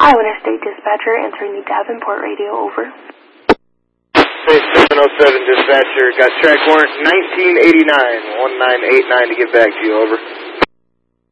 Iowa State Dispatcher, answering the Davenport radio, over. State 707 Dispatcher, got track warrant 1989, 1989 to get back to you, over.